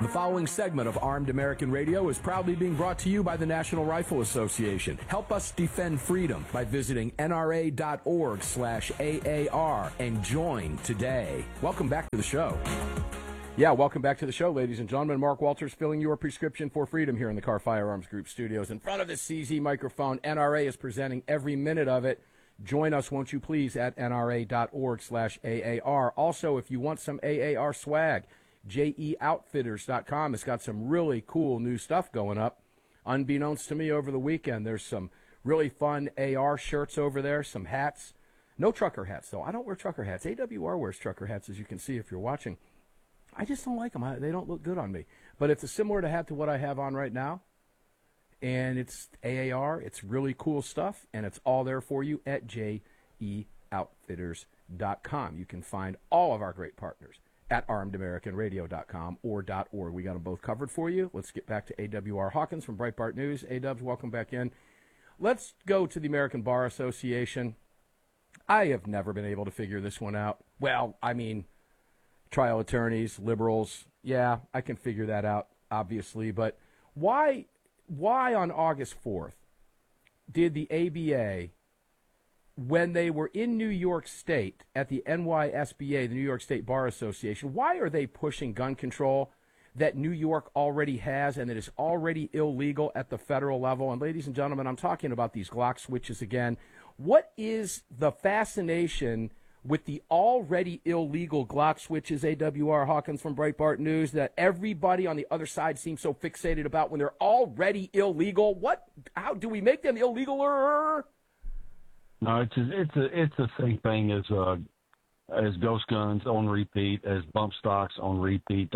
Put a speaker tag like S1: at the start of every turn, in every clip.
S1: The following segment of Armed American Radio is proudly being brought to you by the National Rifle Association. Help us defend freedom by visiting nra.org/AAR and join today. Welcome back to the show. Yeah, welcome back to the show, ladies and gentlemen. Mark Walters filling your prescription for freedom here in the Car Firearms Group studios. In front of the CZ microphone, NRA is presenting every minute of it. Join us, won't you please, at nra.org/AAR. Also, if you want some AAR swag, jeoutfitters.com has got some really cool new stuff going up. Unbeknownst to me over the weekend, there's some really fun AR shirts over there, some hats. No trucker hats, though. I don't wear trucker hats. AWR wears trucker hats, as you can see if you're watching. I just don't like them. They don't look good on me. But it's a similar hat to what I have on right now. And it's AAR. It's really cool stuff. And it's all there for you at jeoutfitters.com. You can find all of our great partners at armedamericanradio.com or .org. We got them both covered for you. Let's get back to AWR Hawkins from Breitbart News. A-Dubs, welcome back in. Let's go to the American Bar Association. I have never been able to figure this one out. Well, I mean, trial attorneys, liberals, yeah, I can figure that out, obviously. But why on August 4th did the ABA, when they were in New York State at the NYSBA, the New York State Bar Association, why are they pushing gun control that New York already has and that is already illegal at the federal level? And ladies and gentlemen, I'm talking about these Glock switches again. What is the fascination with the already illegal Glock switches, AWR Hawkins from Breitbart News, that everybody on the other side seems so fixated about when they're already illegal? How do we make them illegaler?
S2: No, it's the same thing as ghost guns on repeat, as bump stocks on repeat.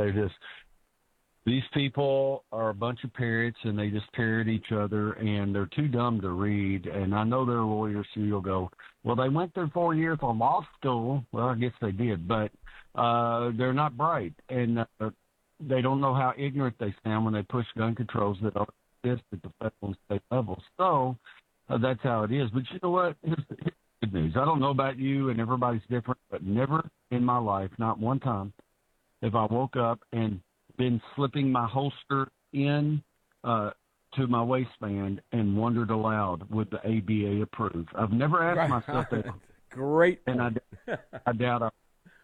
S2: These people are a bunch of parrots, and they just parrot each other, and they're too dumb to read. And I know there are lawyers who will go, well, they went through 4 years of law school. Well, I guess they did, but they're not bright, and they don't know how ignorant they sound when they push gun controls that don't exist at the federal and state level. So that's how it is. But you know what? Here's the good news. I don't know about you, and everybody's different, but never in my life, not one time, have I woke up and been slipping my holster in to my waistband and wondered aloud, would the ABA approve? I've never asked myself that.
S1: Great.
S2: And I doubt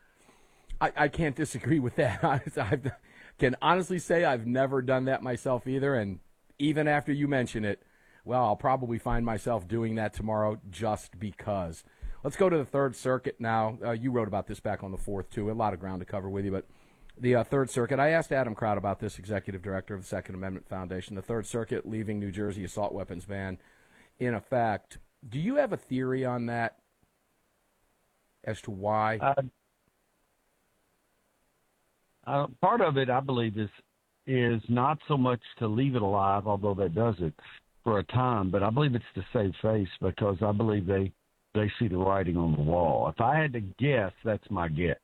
S1: I can't disagree with that. I can honestly say I've never done that myself either, and even after you mention it, well, I'll probably find myself doing that tomorrow just because. Let's go to the Third Circuit now. You wrote about this back on the 4th, too. A lot of ground to cover with you, but the Third Circuit, I asked Adam Kraut about this, executive director of the Second Amendment Foundation. The Third Circuit leaving New Jersey assault weapons ban in effect. Do you have a theory on that as to why?
S2: Part of it, I believe, is not so much to leave it alive, although that does it for a time, but I believe it's to save face, because I believe they see the writing on the wall. If I had to guess, that's my guess.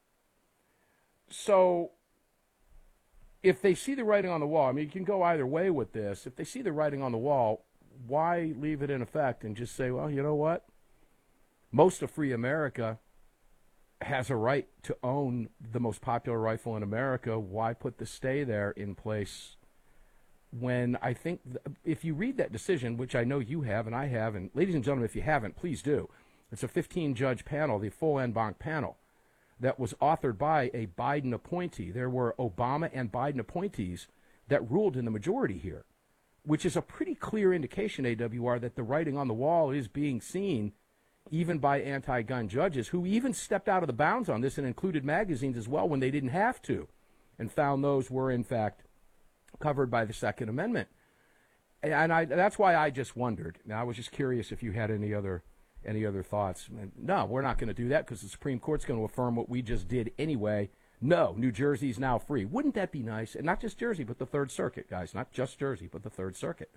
S1: So if they see the writing on the wall, I mean, you can go either way with this. If they see the writing on the wall, why leave it in effect and just say, well, you know what? Most of free America has a right to own the most popular rifle in America. Why put the stay there in place when I think if you read that decision, which I know you have and I have, and ladies and gentlemen, if you haven't, please do. It's a 15-judge panel, the full en banc panel, that was authored by a Biden appointee. There were Obama and Biden appointees that ruled in the majority here, which is a pretty clear indication, AWR, that the writing on the wall is being seen even by anti-gun judges who even stepped out of the bounds on this and included magazines as well when they didn't have to, and found those were, in fact, covered by the Second Amendment. And that's why I just wondered. Now, I was just curious if you had any other thoughts. No, we're not going to do that because the Supreme Court's going to affirm what we just did anyway. No, New Jersey's now free. Wouldn't that be nice? And not just Jersey, but the Third Circuit, guys. Not just Jersey, but the Third Circuit.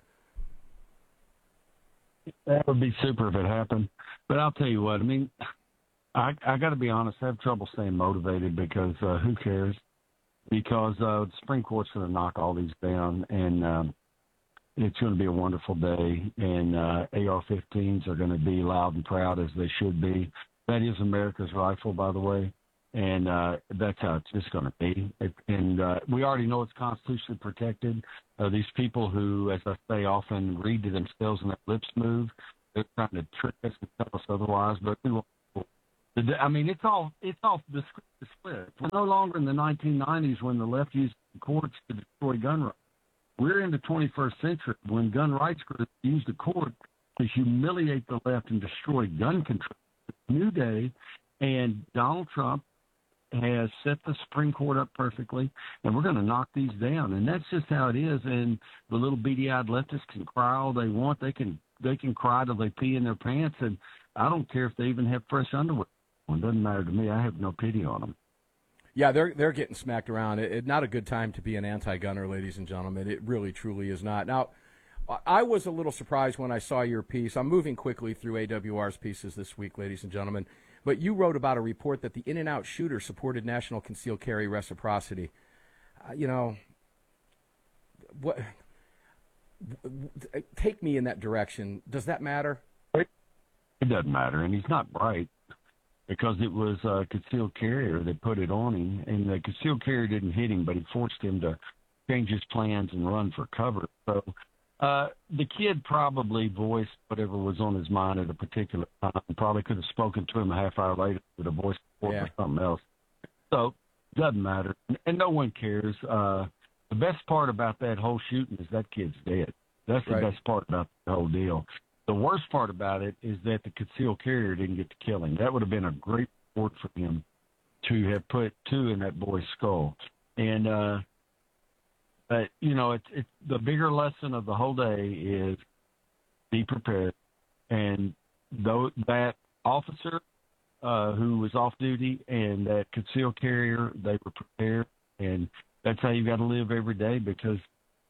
S2: That would be super if it happened. But I'll tell you what, I mean, I got to be honest, I have trouble staying motivated because who cares? Because the Supreme Court's going to knock all these down, and it's going to be a wonderful day, and AR-15s are going to be loud and proud as they should be. That is America's rifle, by the way. And that's how it's just going to be. We already know it's constitutionally protected. These people who, as I say, often read to themselves and their lips move, they're trying to trick us and tell us otherwise. But we won't. I mean, it's all the script is split. We're no longer in the 1990s when the left used the courts to destroy gun rights. We're in the 21st century when gun rights groups use the court to humiliate the left and destroy gun control. It's a new day, and Donald Trump has set the Supreme Court up perfectly, and we're going to knock these down. And that's just how it is. And the little beady-eyed leftists can cry all they want. They can cry till they pee in their pants, and I don't care if they even have fresh underwear. It doesn't matter to me. I have no pity on them.
S1: Yeah, they're getting smacked around. It's not a good time to be an anti-gunner, ladies and gentlemen. It really, truly is not. Now, I was a little surprised when I saw your piece. I'm moving quickly through AWR's pieces this week, ladies and gentlemen. But you wrote about a report that the in-and-out shooter supported national concealed carry reciprocity. Take me in that direction. Does that matter?
S2: It doesn't matter, and he's not right, because it was a concealed carrier that put it on him, and the concealed carrier didn't hit him, but he forced him to change his plans and run for cover. So the kid probably voiced whatever was on his mind at a particular time. Probably could have spoken to him a half hour later with a voice report or something else. So it doesn't matter, and no one cares. The best part about that whole shooting is that kid's dead. That's the best part about the whole deal. The worst part about it is that the concealed carrier didn't get to kill him. That would have been a great sport for him to have put 2 in that boy's skull. And, it's the bigger lesson of the whole day is be prepared. And that officer who was off duty and that concealed carrier, they were prepared. And that's how you got to live every day, because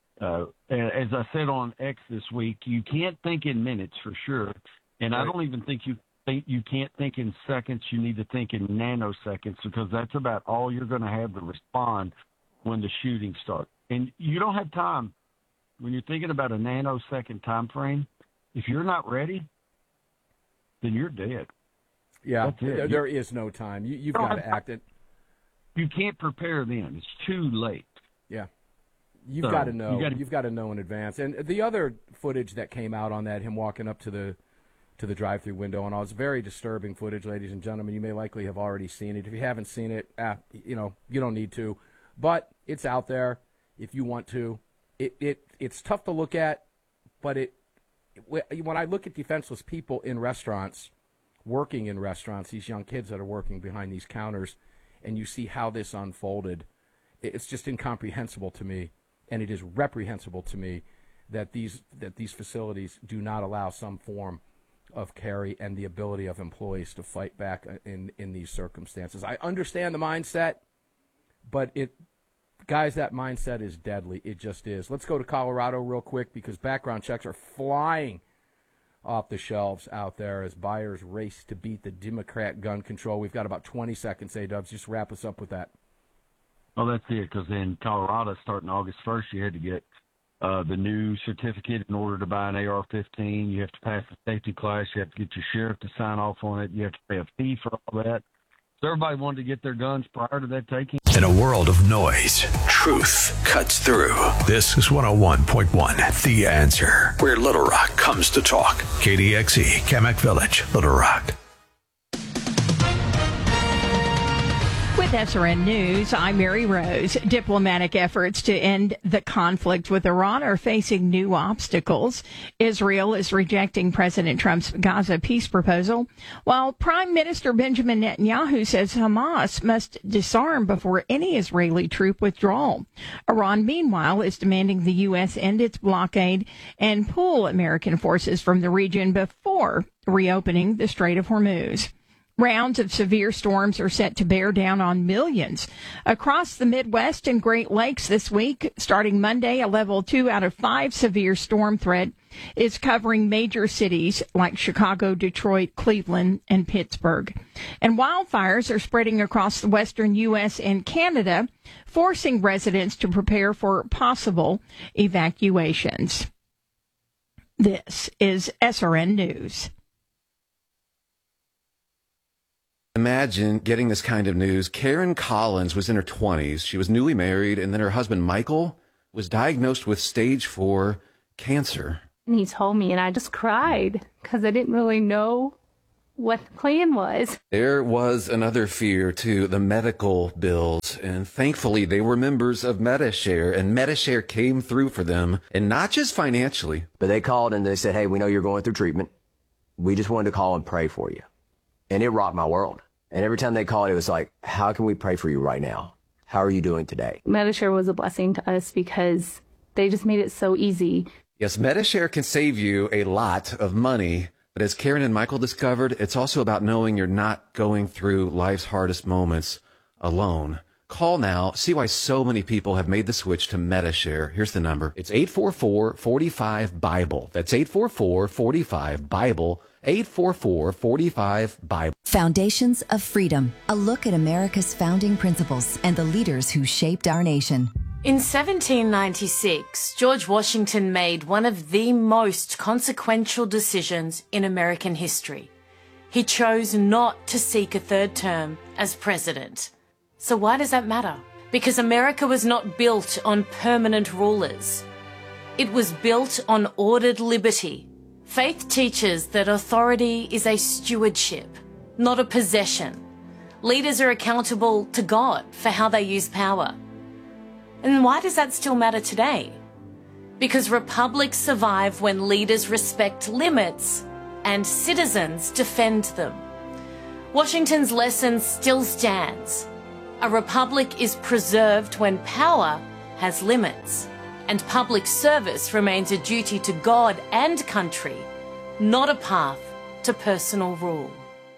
S2: as I said on X this week, you can't think in minutes for sure, and I don't even think you can't think in seconds. You need to think in nanoseconds, because that's about all you're going to have to respond when the shooting starts. And you don't have time when you're thinking about a nanosecond time frame. If you're not ready, then you're dead.
S1: Yeah, there is no time. You've got to act it.
S2: You can't prepare then. It's too late.
S1: Yeah. You've got to know. You've got to know in advance. And the other footage that came out on that, him walking up to the drive-through window, and all, it's very disturbing footage, ladies and gentlemen. You may likely have already seen it. If you haven't seen it, you don't need to. But it's out there if you want to. It's tough to look at, but when I look at defenseless people in restaurants, working in restaurants, these young kids that are working behind these counters, and you see how this unfolded, it's just incomprehensible to me. And it is reprehensible to me that these facilities do not allow some form of carry and the ability of employees to fight back in these circumstances. I understand the mindset, but guys, that mindset is deadly. It just is. Let's go to Colorado real quick, because background checks are flying off the shelves out there as buyers race to beat the Democrat gun control. We've got about 20 seconds, A-Dubs. Just wrap us up with that.
S2: Well, that's it, because in Colorado, starting August 1st, you had to get the new certificate in order to buy an AR-15. You have to pass the safety class. You have to get your sheriff to sign off on it. You have to pay a fee for all that. So everybody wanted to get their guns prior to that taking.
S3: In a world of noise, truth cuts through. This is 101.1 The Answer, where Little Rock comes to talk. KDXE, Kamak Village, Little Rock.
S4: With SRN News, I'm Mary Rose. Diplomatic efforts to end the conflict with Iran are facing new obstacles. Israel is rejecting President Trump's Gaza peace proposal, while Prime Minister Benjamin Netanyahu says Hamas must disarm before any Israeli troop withdrawal. Iran, meanwhile, is demanding the U.S. end its blockade and pull American forces from the region before reopening the Strait of Hormuz. Rounds of severe storms are set to bear down on millions across the Midwest and Great Lakes this week. Starting Monday, a level 2 out of 5 severe storm threat is covering major cities like Chicago, Detroit, Cleveland, and Pittsburgh. And wildfires are spreading across the western U.S. and Canada, forcing residents to prepare for possible evacuations. This is SRN News.
S5: Imagine getting this kind of news. Karen Collins was in her 20s. She was newly married, and then her husband, Michael, was diagnosed with stage 4 cancer.
S6: And he told me, and I just cried because I didn't really know what the plan was.
S5: There was another fear, too, the medical bills. And thankfully, they were members of Medi-Share, and Medi-Share came through for them, and not just financially.
S7: But they called and they said, hey, we know you're going through treatment. We just wanted to call and pray for you. And it rocked my world. And every time they called, it was like, how can we pray for you right now? How are you doing today?
S6: Medi-Share was a blessing to us because they just made it so easy.
S5: Yes, Medi-Share can save you a lot of money. But as Karen and Michael discovered, it's also about knowing you're not going through life's hardest moments alone. Call now. See why so many people have made the switch to Medi-Share. Here's the number. It's 844-45-BIBLE. That's 844-45-BIBLE. 844-45-BIBLE.
S8: Foundations of Freedom, a look at America's founding principles and the leaders who shaped our nation.
S9: In 1796, George Washington made one of the most consequential decisions in American history. He chose not to seek a third term as president. So why does that matter? Because America was not built on permanent rulers. It was built on ordered liberty. Faith teaches that authority is a stewardship, not a possession. Leaders are accountable to God for how they use power. And why does that still matter today? Because republics survive when leaders respect limits and citizens defend them. Washington's lesson still stands. A republic is preserved when power has limits, and public service remains a duty to God and country, not a path to personal rule.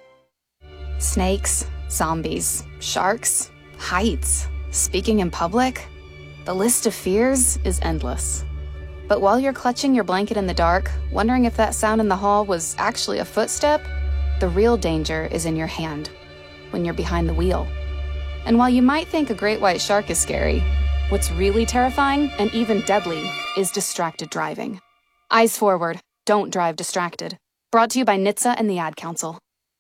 S10: Snakes, zombies, sharks, heights, speaking in public. The list of fears is endless. But while you're clutching your blanket in the dark, wondering if that sound in the hall was actually a footstep, the real danger is in your hand, when you're behind the wheel. And while you might think a great white shark is scary, what's really terrifying and even deadly is distracted driving. Eyes forward, don't drive distracted. Brought to you by NHTSA and the Ad Council.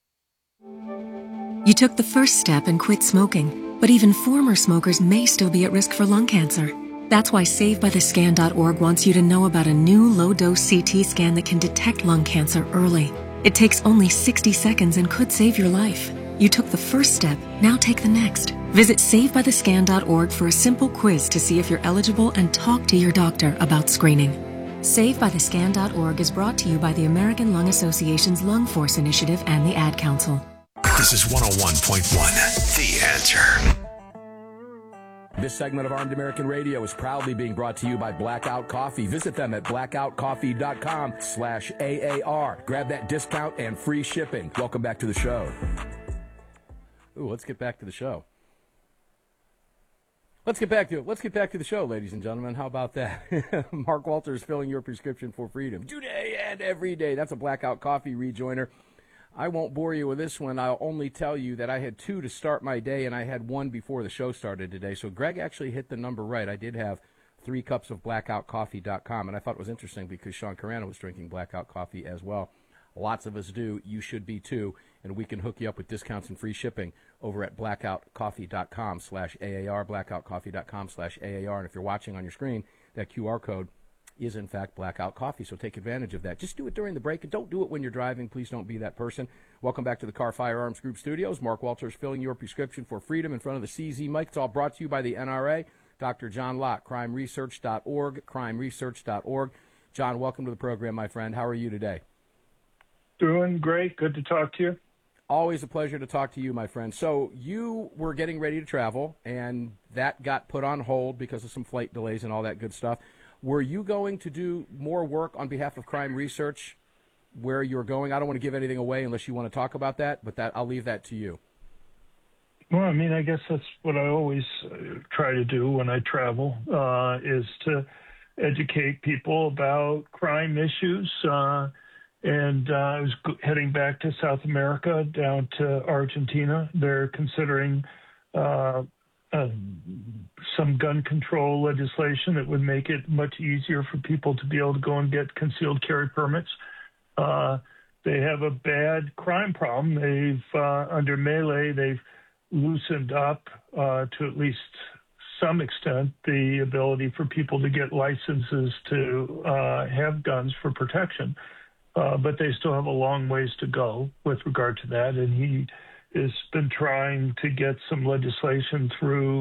S11: You took the first step and quit smoking, but even former smokers may still be at risk for lung cancer. That's why SaveByTheScan.org wants you to know about a new low-dose CT scan that can detect lung cancer early. It takes only 60 seconds and could save your life. You took the first step, now take the next. Visit SaveByTheScan.org for a simple quiz to see if you're eligible and talk to your doctor about screening. SaveByTheScan.org is brought to you by the American Lung Association's Lung Force Initiative and the Ad Council.
S3: This is 101.1, The Answer.
S1: This segment of Armed American Radio is proudly being brought to you by Blackout Coffee. Visit them at blackoutcoffee.com/AAR. Grab that discount and free shipping. Welcome back to the show. Ooh, let's get back to the show. Let's get back to the show, ladies and gentlemen. How about that? Mark Walters filling your prescription for freedom today and every day. That's a Blackout Coffee rejoiner. I won't bore you with this one. I'll only tell you that I had 2 to start my day, and I had 1 before the show started today. So Greg actually hit the number right. I did have 3 cups of blackoutcoffee.com, and I thought it was interesting because Sean Carano was drinking Blackout Coffee as well. Lots of us do. You should be too. And we can hook you up with discounts and free shipping over at blackoutcoffee.com/AAR, blackoutcoffee.com/AAR. And if you're watching on your screen, that QR code is, in fact, Blackout Coffee. So take advantage of that. Just do it during the break, and don't do it when you're driving. Please don't be that person. Welcome back to the Car Firearms Group Studios. Mark Walters filling your prescription for freedom in front of the CZ mic. It's all brought to you by the NRA. Dr. John Lott, crimeresearch.org, crimeresearch.org. John, welcome to the program, my friend. How are you today?
S12: Doing great. Good to talk to you.
S1: Always a pleasure to talk to you, my friend. So you were getting ready to travel, and that got put on hold because of some flight delays and all that good stuff. Were you going to do more work on behalf of Crime Research where you're going? I don't want to give anything away unless you want to talk about that, but I'll leave that to you.
S12: Well, I mean, I guess that's what I always try to do when I travel, is to educate people about crime issues. And I was heading back to South America, down to Argentina. They're considering some gun control legislation that would make it much easier for people to be able to go and get concealed carry permits. they have a bad crime problem. They've under Melee, they've loosened up to at least some extent the ability for people to get licenses to have guns for protection. But they still have a long ways to go with regard to that. And he has been trying to get some legislation through